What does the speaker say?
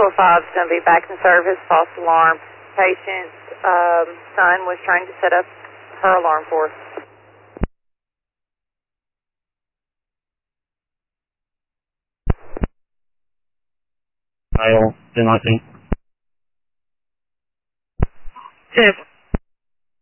445 is going to be back in service, false alarm. Patient's son was trying to set up her alarm for us. Dial 10, I think. Tip.